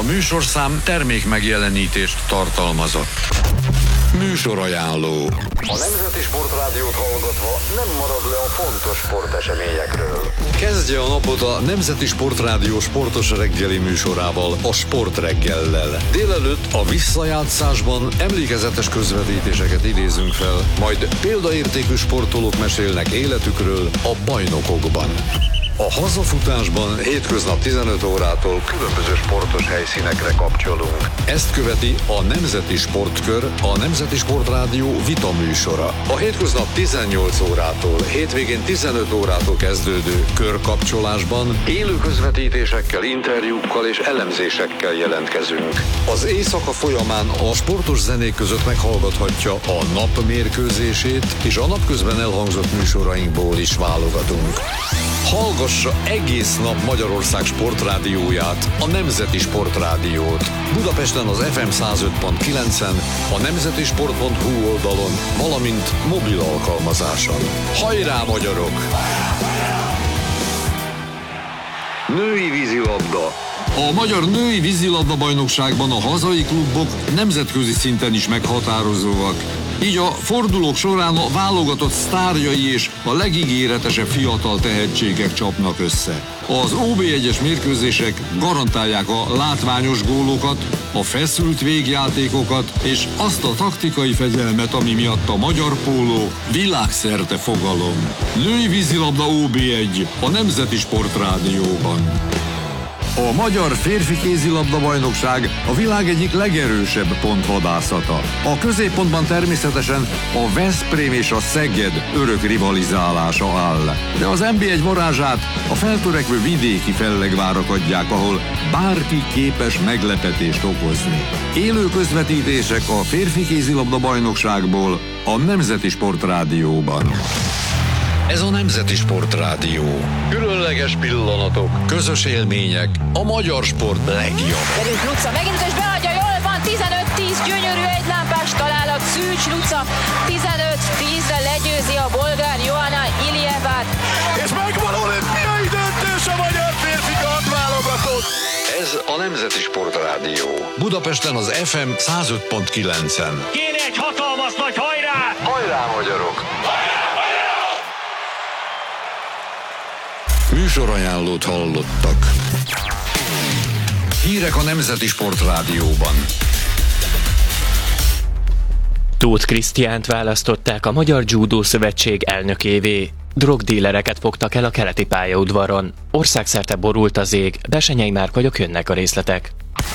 műsorszám termék megjelenítést tartalmazott. Műsorajánló. A Nemzeti Sportrádiót hallgatva nem marad le a fontos sporteseményekről. Kezdje a napot a Nemzeti Sportrádió sportos reggeli műsorával, a Sportreggellel. Délelőtt a visszajátszásban emlékezetes közvetítéseket idézünk fel, majd példaértékű sportolók mesélnek életükről a bajnokokban. A hazafutásban hétköznap 15 órától különböző sportos helyszínekre kapcsolunk. Ezt követi a Nemzeti Sportkör, a Nemzeti Sportrádió vita műsora. A hétköznap 18 órától, hétvégén 15 órától kezdődő körkapcsolásban élő közvetítésekkel, interjúkkal és elemzésekkel jelentkezünk. Az éjszaka folyamán a sportos zenék között meghallgathatja a nap mérkőzését, és a napközben elhangzott műsorainkból is válogatunk. Hallgassa egész nap Magyarország sportrádióját, a Nemzeti Sportrádiót. Budapesten az FM 105.9-en, a nemzetisport.hu oldalon, valamint mobil alkalmazáson. Hajrá, magyarok! Női vízilabda. A magyar női vízilabda bajnokságban a hazai klubok nemzetközi szinten is meghatározóak. Így a fordulók során a válogatott sztárjai és a legígéretesebb fiatal tehetségek csapnak össze. Az OB1-es mérkőzések garantálják a látványos gólokat, a feszült végjátékokat és azt a taktikai fegyelmet, ami miatt a magyar póló világszerte fogalom. Női vízilabda OB1 a Nemzeti Sportrádióban. A magyar férfi kézilabda bajnokság a világ egyik legerősebb pontvadászata. A középpontban természetesen a Veszprém és a Szeged örök rivalizálása áll. De az NB1 varázsát a feltörekvő vidéki fellegvárak adják, ahol bárki képes meglepetést okozni. Élő közvetítések a férfi kézilabda bajnokságból a Nemzeti Sportrádióban. Ez a Nemzeti Sportrádió. Különleges pillanatok, közös élmények, a magyar sport legjobb. Derült Luca megint és beadja, jól van, 15-10, gyönyörű egylámpás találat, Szűcs Luca, 15-10-re legyőzi a bolgár Joanna Iljevát. És megvan olimpiai döntés a magyar férfi kardválogatott. Ez a Nemzeti Sportrádió. Budapesten az FM 105.9-en. Kéne egy hatalmas nagy hajrá! Hajrá, magyarok! Műsorajánlót hallottak. Hírek a Nemzeti Sportrádióban. Tóth Krisztiánt választották a Magyar Judo Szövetség elnökévé. Drogdílereket fogtak el a keleti pályaudvaron. Országszerte borult az ég, Besenyei Márk vagyok, jönnek a részletek.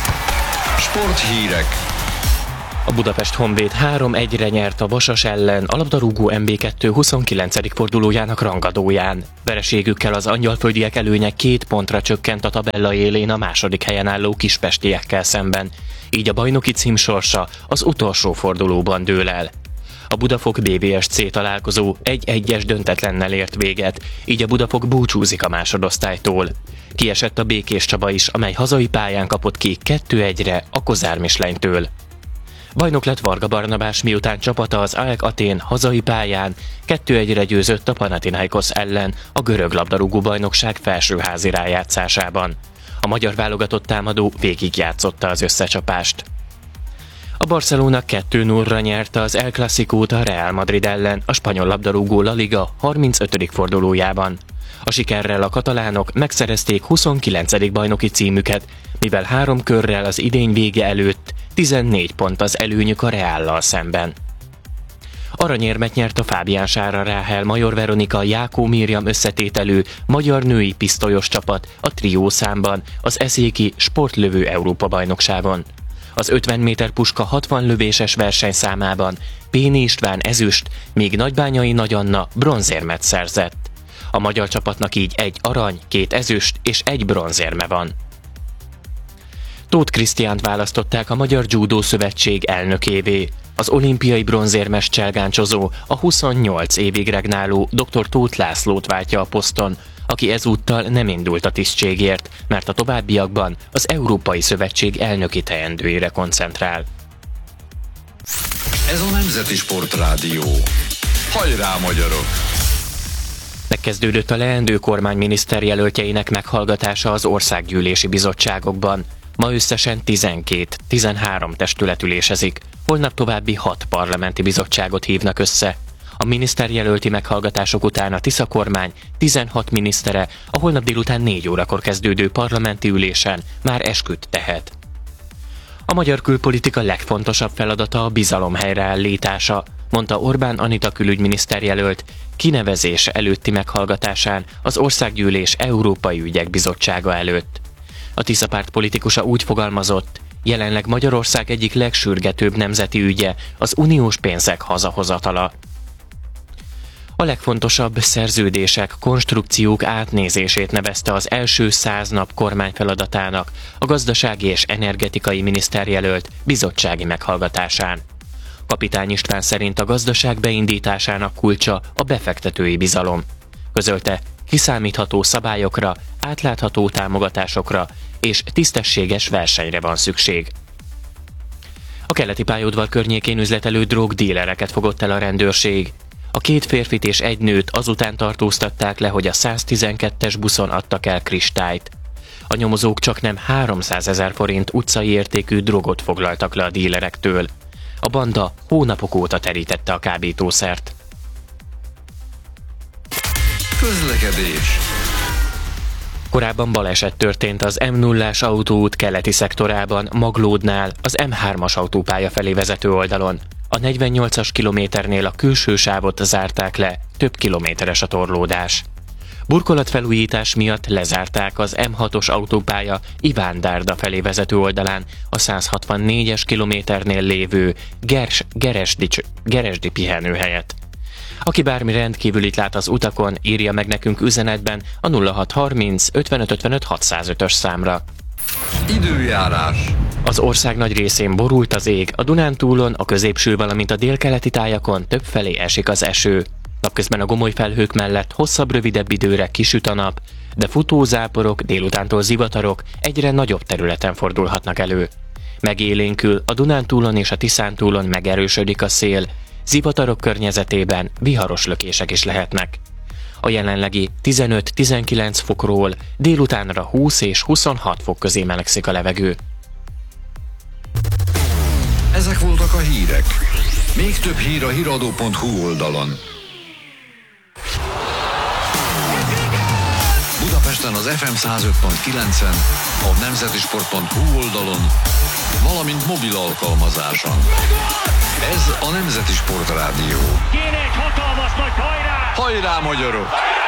Sporthírek. A Budapest Honvéd 3-1-re nyert a Vasas ellen a labdarúgó MB2 29. fordulójának rangadóján. Vereségükkel az angyalföldiek előnye 2 pontra csökkent a tabella élén a második helyen álló kispestiekkel szemben. Így a bajnoki cím sorsa az utolsó fordulóban dől el. A Budafok BVSC találkozó 1-1-es döntetlennel ért véget, így a Budafok búcsúzik a másodosztálytól. Kiesett a Békés Csaba is, amely hazai pályán kapott ki 2-1-re a Kozár Mislenytől. Bajnok lett Varga Barnabás, miután csapata az AEK Atén hazai pályán 2-1-re győzött a Panathinaikos ellen a görög labdarúgó bajnokság felsőházi rájátszásában. A magyar válogatott támadó végigjátszotta az összecsapást. A Barcelona 2-0-ra nyerte az El Clasicót a Real Madrid ellen a spanyol labdarúgó La Liga 35. fordulójában. A sikerrel a katalánok megszerezték 29. bajnoki címüket, mivel 3 körrel az idény vége előtt 14 pont az előnyük a Reállal szemben. Aranyérmet nyert a Fábián Sára Ráhel Major Veronika Jákó Miriam összetételű magyar női pisztolyos csapat a trió számban az eszéki sportlövő Európa-bajnokságon. Az 50 méter puska 60 lövéses versenyszámában Péni István ezüst, míg Nagybányai Nagy Anna bronzérmet szerzett. A magyar csapatnak így 1 arany, 2 ezüst és 1 bronzérme van. Tóth Krisztiánt választották a Magyar Judo Szövetség elnökévé. Az olimpiai bronzérmes cselgáncsozó a 28 évig regnáló dr. Tóth Lászlót váltja a poszton, aki ezúttal nem indult a tisztségért, mert a továbbiakban az Európai Szövetség elnöki teendőire koncentrál. Ez a Nemzeti Sportrádió. Hajrá, magyarok! Megkezdődött a leendő kormány miniszterjelöltjeinek meghallgatása az országgyűlési bizottságokban. Ma összesen 12-13 testület ülésezik, holnap további 6 parlamenti bizottságot hívnak össze. A miniszterjelölti meghallgatások után a Tisza kormány 16 minisztere a holnap délután 4 órakor kezdődő parlamenti ülésen már esküt tehet. A magyar külpolitika legfontosabb feladata a bizalom helyreállítása, mondta Orbán Anita külügyminiszterjelölt kinevezése előtti meghallgatásán az Országgyűlés Európai Ügyek Bizottsága előtt. A Tisza párt politikusa úgy fogalmazott, jelenleg Magyarország egyik legsürgetőbb nemzeti ügye az uniós pénzek hazahozatala. A legfontosabb szerződések, konstrukciók átnézését nevezte az első 100 nap kormány feladatának a gazdasági és energetikai miniszterjelölt bizottsági meghallgatásán. Kapitány István szerint a gazdaság beindításának kulcsa a befektetői bizalom. Közölte, kiszámítható szabályokra, átlátható támogatásokra és tisztességes versenyre van szükség. A keleti pályaudvar környékén üzletelő drogdílereket fogott el a rendőrség. A 2 férfit és 1 nőt azután tartóztatták le, hogy a 112-es buszon adtak el kristályt. A nyomozók csaknem 300 000 forint utcai értékű drogot foglaltak le a dílerektől. A banda hónapok óta terítette a kábítószert. Közlekedés. Korábban baleset történt az M0-ás autóút keleti szektorában, Maglódnál, az M3-as autópálya felé vezető oldalon. A 48-as kilométernél a külső sávot zárták le, több kilométeres a torlódás. Burkolatfelújítás miatt lezárták az M6-os autópálya Iván-Dárda felé vezető oldalán a 164-es kilométernél lévő Geresdi pihenőhelyet. Aki bármi rendkívülit lát az utakon, írja meg nekünk üzenetben a 0630 55 55 605-ös számra. Időjárás. Az ország nagy részén borult az ég, a Dunántúlon, a középső, valamint a délkeleti tájakon többfelé esik az eső. Napközben a gomoly felhők mellett hosszabb-rövidebb időre kisüt a nap, de futózáporok, délutántól zivatarok egyre nagyobb területen fordulhatnak elő. Megélénkül a Dunántúlon és a Tiszántúlon megerősödik a szél, zivatarok környezetében viharos lökések is lehetnek. A jelenlegi 15-19 fokról délutánra 20 és 26 fok közé melegszik a levegő. Ezek voltak a hírek. Még több hír a hiradó.hu oldalon. Budapesten az FM 105.9-en, a nemzetisport.hu oldalon, valamint mobil alkalmazáson. Ez a Nemzeti Sport Rádió. Kéne egy hatalmas nagy hajrá! Hajrá, magyarok!